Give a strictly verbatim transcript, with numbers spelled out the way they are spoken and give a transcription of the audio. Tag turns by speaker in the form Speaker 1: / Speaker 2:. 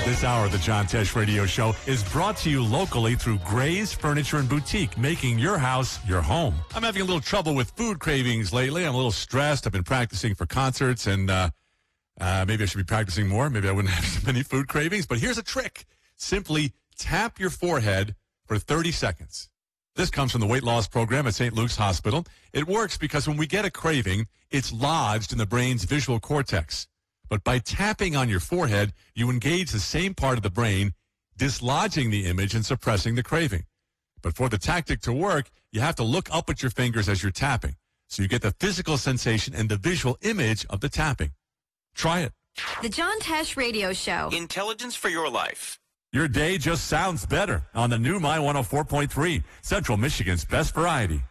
Speaker 1: This hour of the John Tesh Radio Show is brought to you locally through Gray's Furniture and Boutique, making your house your home. I'm having a little trouble with food cravings lately. I'm a little stressed. I've been practicing for concerts, and uh, uh, maybe I should be practicing more. Maybe I wouldn't have so many food cravings. But here's a trick. Simply tap your forehead for thirty seconds. This comes from the weight loss program at Saint Luke's Hospital. It works because when we get a craving, it's lodged in the brain's visual cortex. But by tapping on your forehead, you engage the same part of the brain, dislodging the image and suppressing the craving. But for the tactic to work, you have to look up at your fingers as you're tapping, so you get the physical sensation and the visual image of the tapping. Try it.
Speaker 2: The John Tesh Radio Show.
Speaker 3: Intelligence for your life.
Speaker 1: Your day just sounds better on the new My one oh four point three, Central Michigan's best variety.